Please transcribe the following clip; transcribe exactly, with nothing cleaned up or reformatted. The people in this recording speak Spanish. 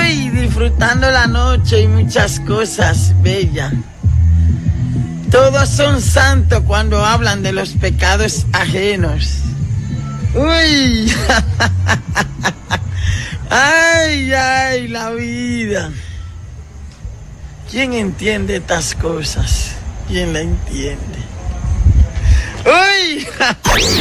Uy, disfrutando la noche y muchas cosas bellas. Todos son santos cuando hablan de los pecados ajenos. Uy, ay, ay, la vida. ¿Quién entiende estas cosas? ¿Quién la entiende? Uy.